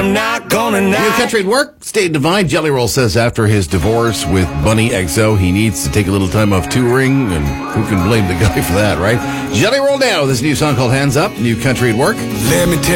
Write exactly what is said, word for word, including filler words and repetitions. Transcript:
I'm not gonna not. New Country at Work, State Divine. Jelly Roll says after his divorce with Bunny X O, he needs to take a little time off touring, and who can blame the guy for that, right? Jelly Roll now with this new song called Hands Up, New Country at Work. Let me tell